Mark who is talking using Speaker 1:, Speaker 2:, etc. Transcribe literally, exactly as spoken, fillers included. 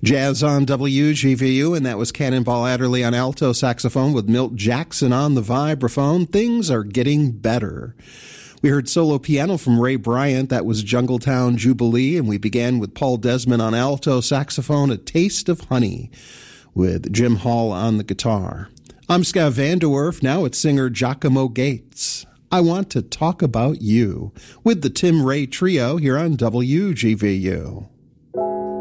Speaker 1: Jazz on W G V U, and that was Cannonball Adderley on alto saxophone with Milt Jackson on the vibraphone. Things are getting better. We heard solo piano from Ray Bryant. That was Jungletown Jubilee, and we began with Paul Desmond on alto saxophone, A Taste of Honey, with Jim Hall on the guitar. I'm Scott Vanderwerf. Now it's singer Giacomo Gates. I Want to Talk About You, with the Tim Ray Trio here on W G V U.